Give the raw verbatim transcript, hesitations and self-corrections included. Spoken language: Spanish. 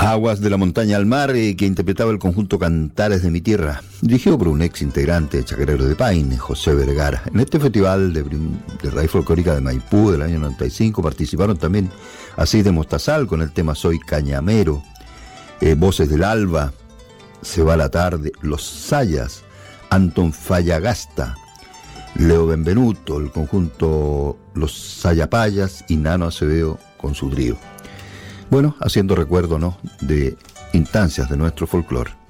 Aguas de la montaña al mar, eh, que interpretaba el conjunto Cantares de mi Tierra, dirigido por un ex integrante de Chacarero de Paine, José Vergara. En este festival de, de raíz folclórica de Maipú del año noventa y cinco participaron también Asís de Mostazal con el tema Soy Cañamero, eh, Voces del Alba, Se va la tarde, Los Sayas, Anton Fallagasta, Leo Benvenuto, el conjunto Los Sayapayas y Nano Acevedo con su trío. Bueno, haciendo recuerdo, ¿no?, de instancias de nuestro folclore.